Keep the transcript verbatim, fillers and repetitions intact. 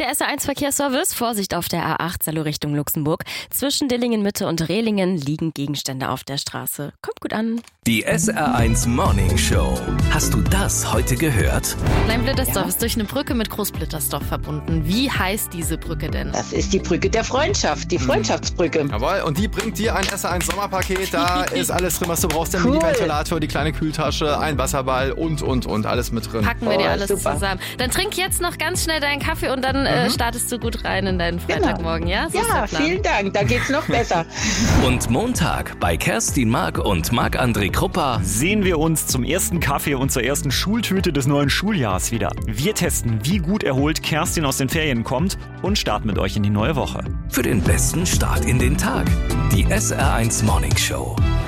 der S R eins Verkehrsservice. Vorsicht auf der A acht, Salou Richtung Luxemburg. Zwischen Dillingen Mitte und Rehlingen liegen Gegenstände auf der Straße. Kommt gut an. Die S R eins Morning Show. Hast du das heute gehört? Klein-Blittersdorf ja. ist durch eine Brücke mit Groß-Blittersdorf verbunden. Wie heißt diese Brücke denn? Das ist die Brücke der Freundschaft, die Freundschaftsbrücke. Mhm. Jawohl, und die bringt dir ein S R eins Sommerpaket. Da ist alles drin, was du brauchst. Der Cool. Mini-Ventilator, die kleine Kühltasche, ein Wasserball und, und, und. Alles mit drin. Packen wir dir Oh, alles super. zusammen. Dann trink jetzt noch ganz schnell deinen Kaffee und dann mhm. äh, startest du gut rein in deinen Freitagmorgen, ja? So ist Ja, der Plan. vielen Dank, da geht's noch besser. Und Montag bei Kerstin Mark und Marc-André Krupper sehen wir uns zum ersten Kaffee und zur ersten Schultüte des neuen Schuljahrs wieder. Wir testen, wie gut erholt Kerstin aus den Ferien kommt und starten mit euch in die neue Woche. für den besten Start in den Tag. Die S R eins Morning Show.